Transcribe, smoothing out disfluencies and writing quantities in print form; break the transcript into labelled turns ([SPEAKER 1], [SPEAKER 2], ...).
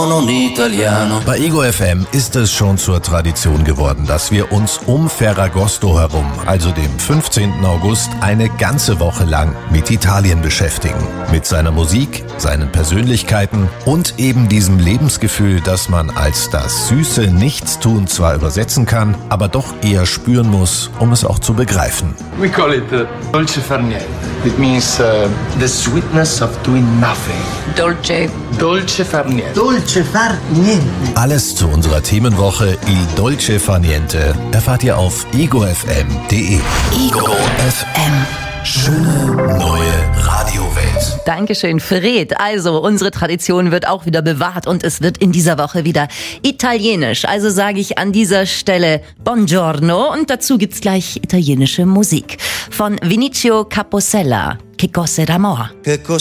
[SPEAKER 1] Bei Ego FM ist es schon zur Tradition geworden, dass wir uns um Ferragosto herum, also dem 15. August, eine ganze Woche lang mit Italien beschäftigen. Mit seiner Musik, seinen Persönlichkeiten und eben diesem Lebensgefühl, das man als das süße Nichtstun zwar übersetzen kann, aber doch eher spüren muss, um es auch zu begreifen.
[SPEAKER 2] We call it dolce far niente. It means the sweetness of doing nothing. Dolce far niente.
[SPEAKER 3] Dolce far niente.
[SPEAKER 1] Alles zu unserer Themenwoche Il Dolce Far Niente erfahrt ihr auf egofm.de. Ego FM. Schöne neue Radiowelt.
[SPEAKER 4] Dankeschön, Fred. Also, unsere Tradition wird auch wieder bewahrt und es wird in dieser Woche wieder italienisch. Also sage ich an dieser Stelle Buongiorno und dazu gibt's gleich italienische Musik von Vinicio Capossela. Che cos'è d'amore?